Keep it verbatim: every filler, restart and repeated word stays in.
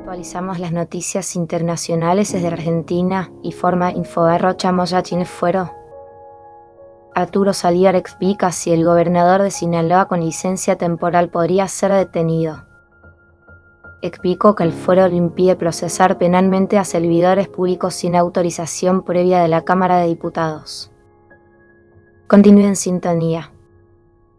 Actualizamos las noticias internacionales desde Argentina y forma Infobae Chamoya Chile Fuero. Arturo Salier explica si el gobernador de Sinaloa con licencia temporal podría ser detenido. Explicó que el fuero le impide procesar penalmente a servidores públicos sin autorización previa de la Cámara de Diputados. Continúe en sintonía.